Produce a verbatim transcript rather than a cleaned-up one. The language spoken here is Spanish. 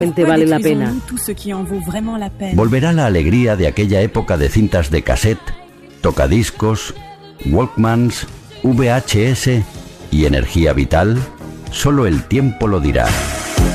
vale la pena. Volverá la alegría de aquella época de cintas de cassette, tocadiscos, Walkmans, V H S y energía vital. Solo el tiempo lo dirá.